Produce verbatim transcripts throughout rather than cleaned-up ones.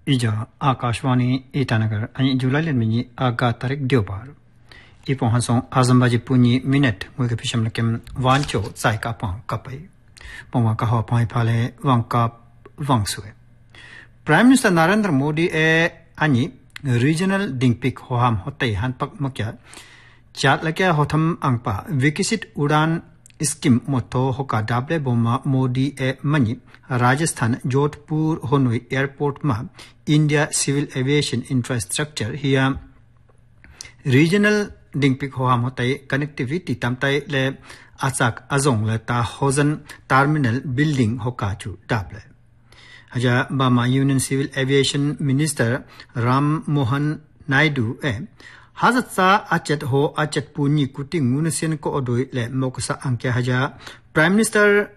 Ija Akashwani Itanagar and Julian Mini Aga Tarik Diobar. Ipon Hanson Azambaji Puni Minute Wikipisham Lakim Vancho Saikapon Kapai. Pomakaho Pai Pale Vankap Vangsue. Prime Minister Narendra Modi e Ani Regional Dingpik Hoham Hotai Hanpak Makya Chat Lakia Hotam Angpa Vikisit Udan Skim Moto Hoka Dable Boma Modi e Mani Rajasthan Jodhpur Honoi Airport Ma India Civil Aviation Infrastructure here Regional Dingpik Hoham Hotai Connectivity Tamtai Le Asak Azong Le Ta Hosan Terminal Building Hokachu Dable Haja Bama Union Civil Aviation Minister Ram Mohan Naidu e Hazatsa Achet Ho Achet Puni Kuting Munisian Ko Odoi Le Mokusa Anke Haja Prime Minister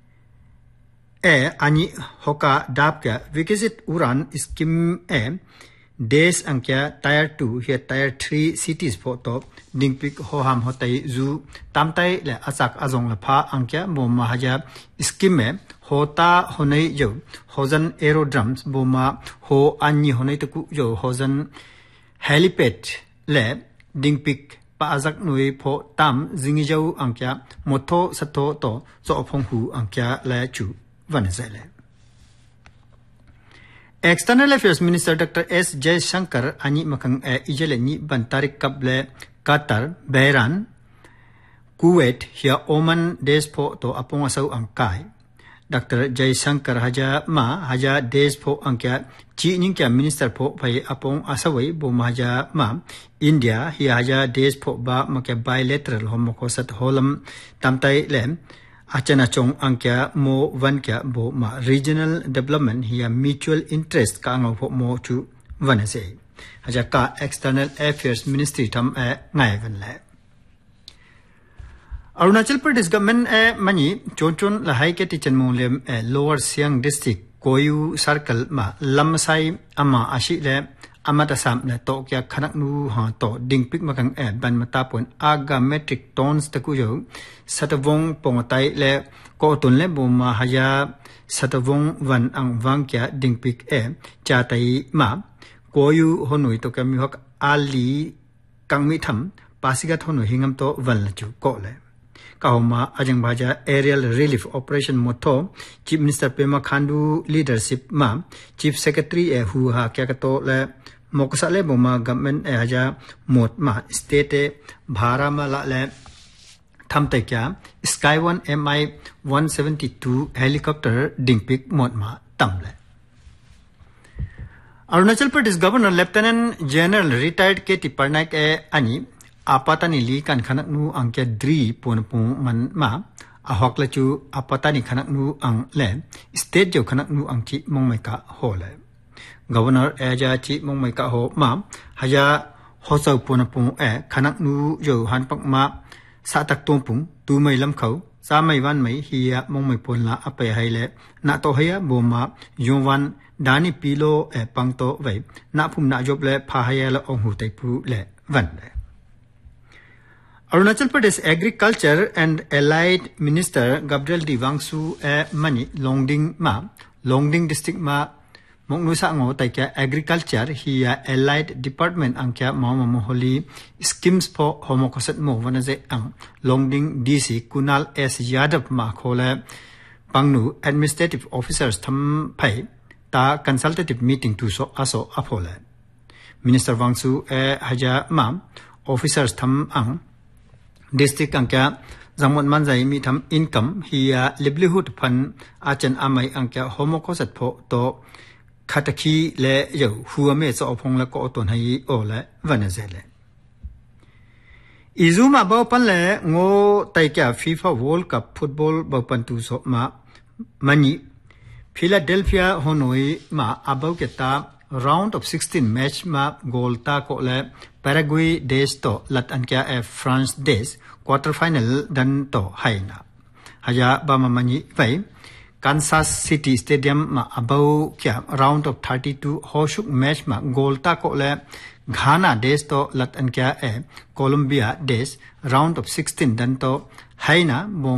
E Ani Hoka Dabka Vikisit Uran Skim E Des Ankia Tier two here Tier three cities photo Dingpik Hoham Hotai Zu Tamtai Le Asak Azong La Pa Ankia Boma Haja Skimme Hota Honei Jo Hosan Aerodromes Boma Ho Anyi Honei Taku Jo Hosan Helipad Le Dingpik Pa Azak Nui Po Tam Zingijau Ankia Moto Sato To So Oponghu Ankia Le Chu Vanazele. External Affairs Minister Doctor S. Jaishankar Ani Makang e Ijeleni Bantarik Kable Qatar, Bahrain, Kuwait, Hia Oman Despo to Apongasau Angkai. Doctor Jaishankar Haja Ma Haja Despo Angkia Chi Ninkia Minister Po Pai Apong Asaway Bomaja Ma India Hia Haja Despo Ba Make bilateral homokosat holam Tamtai Lem Achana Chong Angkia Mo Vankya Bo Ma Regional Development Hia Mutual Interest Ka Angau Po Mo Chu Vanase Haja Ka External Affairs Ministry Tam e Ngai Van Le Arunachal Pradesh Government e Mani Chonchon Lahai Ke Tichan Monglem e Lower Siang District Koyu Circle Ma Lamsai Ama Ashi Le Amata Sam Le Tokya Khanak Nu Ha To Dingpik Makang e Ban Matapon Aga Metric Tons Takuyo Satavong Pongatai Le Ko Ton Le Boma Haya Satavong Van Ang Vangkya Dingpik e Chatai Ma Koyu Honui Tokya Mihok Ali Kangmitham Pasigat Honui Hingam To Van Lachu Ko Le Kahoma Ajang Baja Aerial Relief Operation Moto Chief Minister Pema Khandu Leadership Ma Chief Secretary e Hu Ha Kyakato Le Mokasale Boma Government e Haja Mot Ma State Bhara Ma La Le Thamtai Kya Sky one M I one seventy-two Helicopter Dingpik Mot Ma Tamle Arunachal Pradesh Governor Lieutenant General Retired K T Parnaik e Ani Apatani li kan khanak nu angkya dri ponpong man ma ahok la chu apatani khanak nu ang le state jo khanak nu ang chi mongmai ka ho le governor aja chi mongmai ka ho ma haya hosau ponpong e khanak nu jo han pak ma sa tak tongpung tu mai lam khau sa mai wan mai hiya mongmai pon la apai hai le na to haya boma yonwan dani pilo e pangto vai na phum na job le pha haya la ong hu tai pu le van le Arunachal Pradesh Agriculture and Allied Minister Gabriel Divangsu e Mani Longding Ma Longding District Ma Mongnusa Ngo Taikya Agriculture Hiya Allied Department Angkya Mama Moholi Schemes for Homokosat Mo Vanaze Ang Longding D C Kunal S Yadav Ma Khole Pangnu Administrative Officers Tham Pai Ta Consultative Meeting to So Aso Apole Minister Vangsu e Haja Ma Officers Tham Ang District Angkya Zamon Manzai mi tham income hiya livelihood fund achan amai angkya homokosat pho to khataki le yo huame so phong la ko ton hai o le vanazele Izuma ba pan le ngo taikya FIFA World Cup football ba pan tu so ma mani Philadelphia Hanoi ma abau ke ta round of sixteen match ma goal ta ko le Paraguay des to lat angkya e France des quarter final dan to haina haja ba mamani vai Kansas City Stadium ma abau kya round of thirty-two hoshuk match ma goal ta ko le Ghana des to lat angkya e Colombia des round of sixteen dan to haina